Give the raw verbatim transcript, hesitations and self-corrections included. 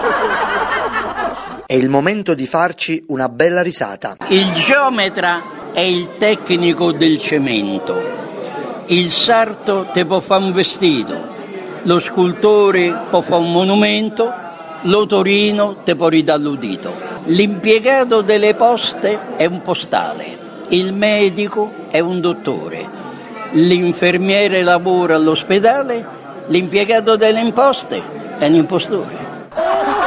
È il momento di farci una bella risata. Il geometra è il tecnico del cemento. Il sarto te può fare un vestito. Lo scultore può fare un monumento. L'otorino te può ridare l'udito. L'impiegato delle poste è un postale. Il medico è un dottore. L'infermiere lavora all'ospedale. L'impiegato delle imposte è un impostore.